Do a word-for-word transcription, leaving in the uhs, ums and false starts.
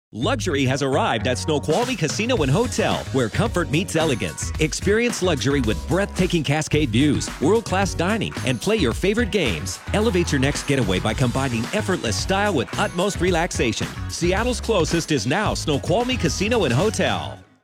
Luxury has arrived at Snoqualmie Casino and Hotel, where comfort meets elegance. Experience luxury with breathtaking cascade views, world-class dining, and play your favorite games. Elevate your next getaway by combining effortless style with utmost relaxation. Seattle's closest is now Snoqualmie Casino and Hotel.